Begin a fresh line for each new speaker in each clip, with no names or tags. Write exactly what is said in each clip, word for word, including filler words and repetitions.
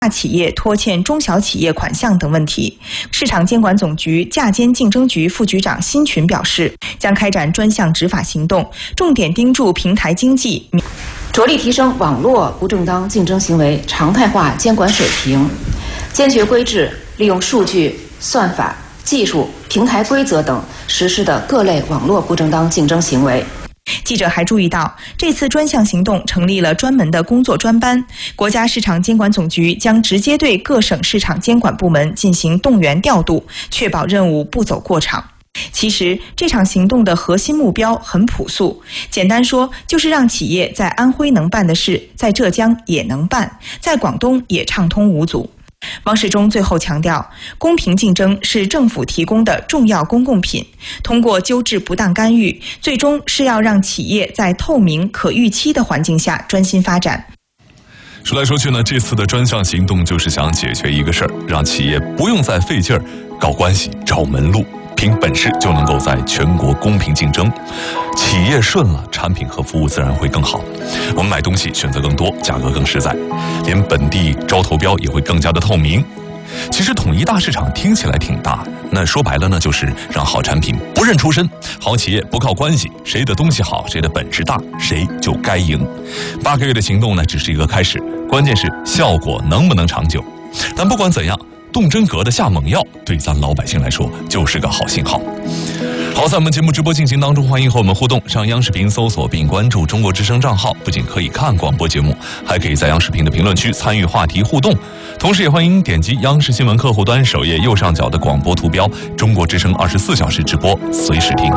大企业拖欠中小企业款项等问题。市场监管总局价监竞争局副局长辛群表示，将开展专项执法行动，重点盯住平台经济，
着力提升网络不正当竞争行为常态化监管水平，坚决规制利用数据、算法、技术、平台规则等实施的各类网络不正当竞争行为。
记者还注意到，这次专项行动成立了专门的工作专班，国家市场监管总局将直接对各省市场监管部门进行动员调度，确保任务不走过场。其实，这场行动的核心目标很朴素，简单说就是让企业在安徽能办的事，在浙江也能办，在广东也畅通无阻。汪世忠最后强调，公平竞争是政府提供的重要公共品，通过纠治不当干预，最终是要让企业在透明可预期的环境下专心发展。
说来说去呢，这次的专项行动就是想解决一个事儿，让企业不用再费劲儿搞关系、找门路，凭本事就能够在全国公平竞争。企业顺了，产品和服务自然会更好，我们买东西选择更多，价格更实在，连本地招投标也会更加的透明。其实统一大市场听起来挺大，那说白了呢，就是让好产品不认出身，好企业不靠关系，谁的东西好，谁的本事大，谁就该赢。八个月的行动呢，只是一个开始，关键是效果能不能长久。但不管怎样，动真格的下猛药，对咱老百姓来说就是个好信号。好，在我们节目直播进行当中，欢迎和我们互动，上央视频搜索并关注中国之声账号，不仅可以看广播节目，还可以在央视频的评论区参与话题互动，同时也欢迎点击央视新闻客户端首页右上角的广播图标，中国之声二十四小时直播，随时听。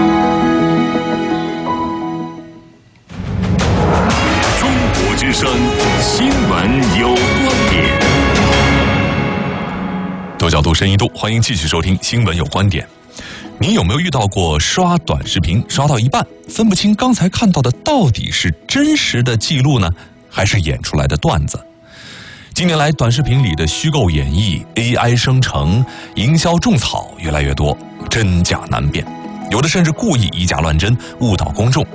中国之声新闻有观点，
多角度深一度，欢迎继续收听新闻有观点。您有没有遇到过刷短视频刷到一半分不清刚才看到的到底是真实的记录呢，还是演出来的段子？近年来短视频里的虚构演绎、A I 生成、营销种草越来越多，真假难辨，有的甚至故意以假乱真，误导公众，